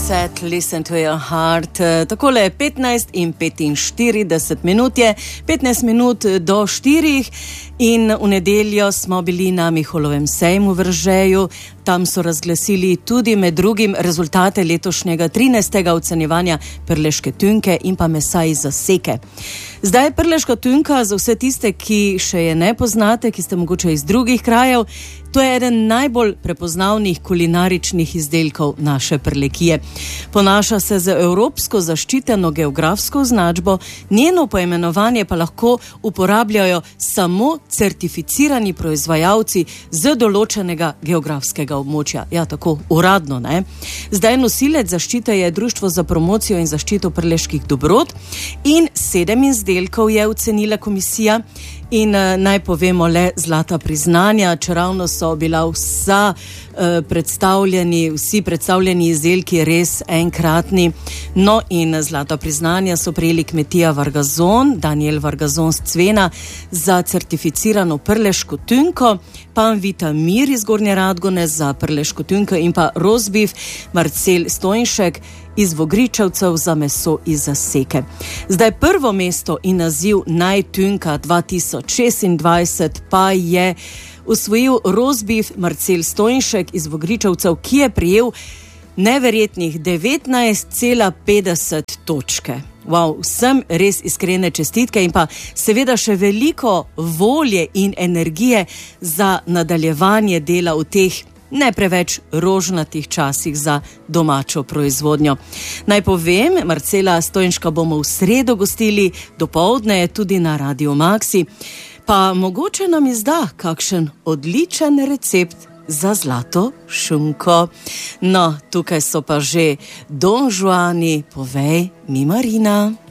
Set, listen to your heart. Takole je 15 in 45 minut je, 15 minut do 4 in v nedeljo smo bili na Miholovem sejmu v Ržeju. Tam so razglasili tudi med drugim rezultate letošnjega 13. ocenjevanja prleške tünke in pa mesa iz zaseke. Zdaj prleška tünka, za vse tiste, ki še je ne poznate, ki ste mogoče iz drugih krajev, to je eden najbolj prepoznavnih kulinaričnih izdelkov naše Prlekije. Ponaša se z evropsko zaščiteno geografsko označbo, njeno poimenovanje pa lahko uporabljajo samo certificirani proizvajalci z določenega geografskega območja. Ja, tako uradno, ne? Zdaj nosilec zaščite je Društvo za promocijo in zaščito prleških dobrot in 7 izdelkov je ocenila komisija. In naj povemo le zlata priznanja, čeravno so bila vsi predstavljeni izdelki res enkratni. No in zlata priznanja so prejeli kmetija Vargazon, Daniel Vargazon z Cvena za certificirano prleško tünko, Panvita Mir iz Gornje Radgone za prleško tünko in pa Rozbif Marcel Stojnšek iz Vogričevcev za meso iz zaseke. Zdaj prvo mesto in naziv Najtünka 2026 pa je osvojil Rozbif Marcel Stojnšek iz Vogričevcev, ki je prijel neverjetnih 19,50 točke. Wow, vsem res iskrene čestitke in pa seveda še veliko volje in energije za nadaljevanje dela v teh ne preveč rožnatih časih za domačo proizvodnjo. Naj povem, Marcela Stojnška bomo v sredo gostili, dopoldne je tudi na Radio Maxi, pa mogoče nam izda kakšen odličen recept za zlato šunko. No, tukaj so pa že Don Juani, povej mi Marina.